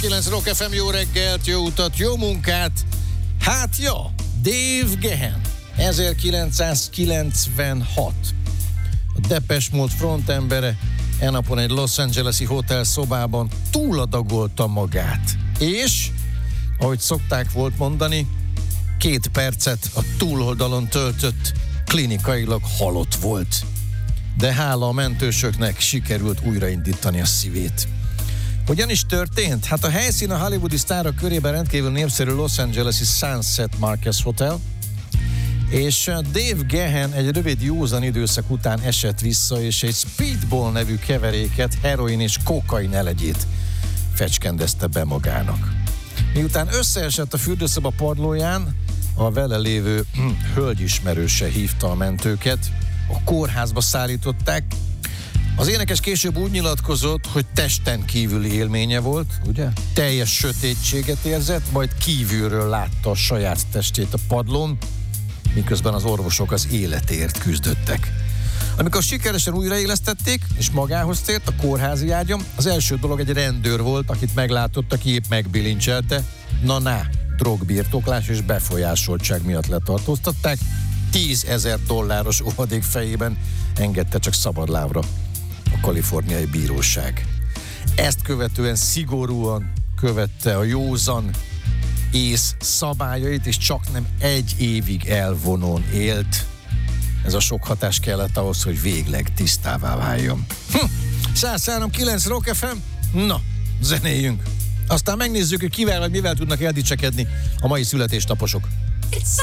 103.9 Rock FM, jó reggelt, jó utat, jó munkát. Hát ja, Dave Gahan, 1996. A Depeche Mode frontembere napon egy Los Angeles-i hotel szobában túladagolta magát. És, ahogy szokták volt mondani, 2 percet a túloldalon töltött, klinikailag halott volt. De hála a mentősöknek sikerült újraindítani a szívét. Hogyan is történt? Hát a helyszín a hollywoodi sztárok körében rendkívül népszerű Los Angeles-i Sunset Marquez Hotel, és Dave Gahan egy rövid józan időszak után esett vissza, és egy speedball nevű keveréket, heroin és kokain elegyét fecskendezte be magának. Miután összeesett a fürdőszoba padlóján, a vele lévő hölgyismerőse hívta a mentőket, a kórházba szállították. Az énekes később úgy nyilatkozott, hogy testen kívüli élménye volt, ugye? Teljes sötétséget érzett, majd kívülről látta a saját testét a padlón, miközben az orvosok az életért küzdöttek. Amikor sikeresen újraélesztették, és magához tért a kórházi ágyon, az első dolog egy rendőr volt, akit meglátott, aki épp megbilincselte. Drogbirtoklás és befolyásoltság miatt letartóztatták. $10,000 óvadék fejében engedte csak szabadlábra a kaliforniai bíróság. Ezt követően szigorúan követte a józan ész szabályait, és csak nem 1 évig elvonón élt. Ez a sok hatás kellett ahhoz, hogy végleg tisztává váljon. 103.9 Rock FM. Na, zenéljünk. Aztán megnézzük, hogy kivel vagy mivel tudnak eldicsekedni a mai születésnaposok.